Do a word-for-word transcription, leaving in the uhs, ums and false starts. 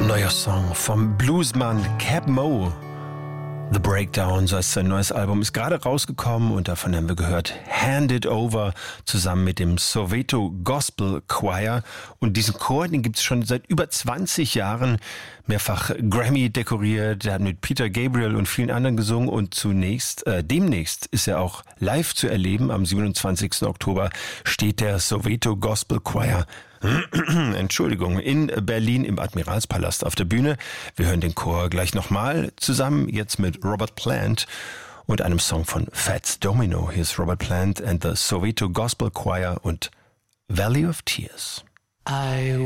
Neuer Song vom Bluesmann Cap Mo. The Breakdown, so heißt sein neues Album, ist gerade rausgekommen und davon haben wir gehört Hand It Over zusammen mit dem Soweto Gospel Choir. Und diesen Chor, den gibt es schon seit über zwanzig Jahren, mehrfach Grammy dekoriert. Der hat mit Peter Gabriel und vielen anderen gesungen und zunächst, äh, demnächst ist er auch live zu erleben. Am siebenundzwanzigsten Oktober steht der Soweto Gospel Choir Entschuldigung, in Berlin im Admiralspalast auf der Bühne. Wir hören den Chor gleich nochmal zusammen, jetzt mit Robert Plant und einem Song von Fats Domino. Hier ist Robert Plant and the Soweto Gospel Choir und Valley of Tears. I